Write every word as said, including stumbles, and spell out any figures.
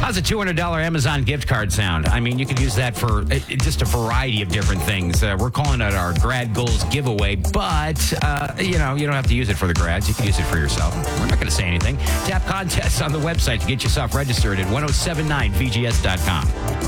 How's a two hundred dollars Amazon gift card sound? I mean, you could use that for uh, just a variety of different things. Uh, we're calling it our Grad Goals giveaway, but, uh, you know, you don't have to use it for the grads. You can use it for yourself. We're not going to say anything. Tap contests on the website to get yourself registered at ten seventy-nine V G S dot com.